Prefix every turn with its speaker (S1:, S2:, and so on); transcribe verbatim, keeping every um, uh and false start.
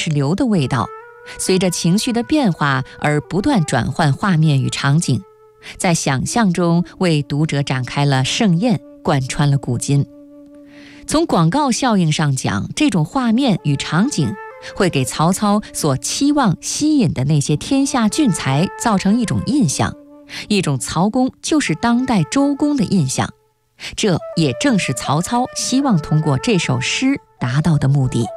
S1: 是流的味道，随着情绪的变化而不断转换画面与场景，在想象中为读者展开了盛宴，贯穿了古今。从广告效应上讲，这种画面与场景会给曹操所期望吸引的那些天下俊才造成一种印象，一种曹公就是当代周公的印象。这也正是曹操希望通过这首诗达到的目的。